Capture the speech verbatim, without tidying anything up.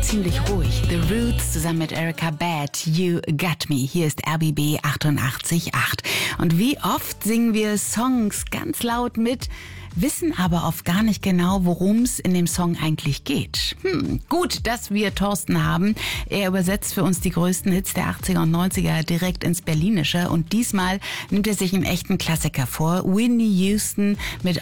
ziemlich ruhig. The Roots zusammen mit Erykah Badu, You Got Me. Hier ist R B B achtundachtzig Komma acht. Und wie oft singen wir Songs ganz laut mit, wissen aber oft gar nicht genau, worum es in dem Song eigentlich geht. Hm, gut, dass wir Thorsten haben. Er übersetzt für uns die größten Hits der achtziger und neunziger direkt ins Berlinische. Und diesmal nimmt er sich einen echten Klassiker vor. Whitney Houston mit